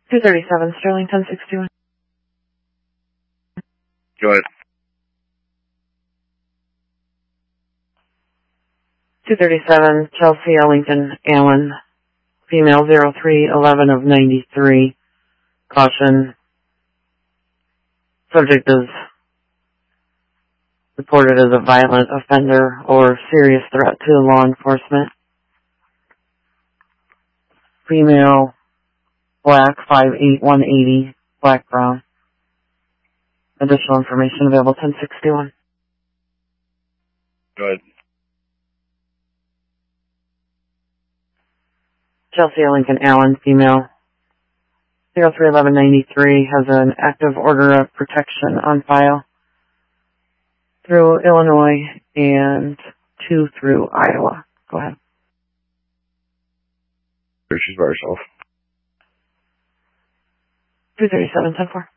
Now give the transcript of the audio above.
237 Sterling 1061. Go ahead. 237 Chelsea Ellington Allen, female 0311 of 93. Caution. Subject is reported as a violent offender or serious threat to law enforcement. Female, black, 5'8", 180, black brown. Additional information available 1061. Go ahead. Chelsea Lincoln Allen, female, 031193, has an active order of protection on file through Illinois and 2 through Iowa. Go ahead. She's by herself. 237 10-4.